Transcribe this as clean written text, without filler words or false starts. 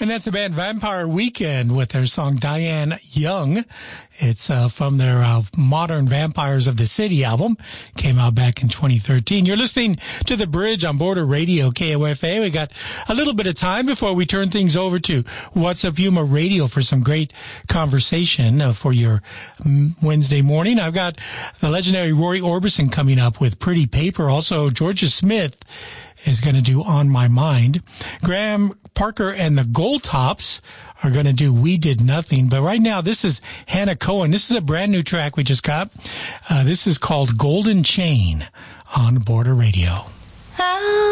And that's the band Vampire Weekend with their song Diane Young. It's from their Modern Vampires of the City album. Came out back in 2013. You're listening to The Bridge on Border Radio, KOFA. We got a little bit of time before we turn things over to What's Up Yuma Radio for some great conversation for your Wednesday morning. I've got the legendary Roy Orbison coming up with Pretty Paper. Also, Georgia Smith is going to do On My Mind. Graham Parker and the Gold Tops are going to do We Did Nothing. But right now, this is Hannah Cohen. This is a brand new track we just got. This is called Golden Chain on Border Radio.